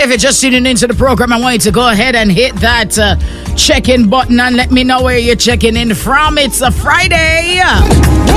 if you're just tuning into the program, I want you to go ahead and hit that check-in button and let me know where you're checking in from. It's a Friday.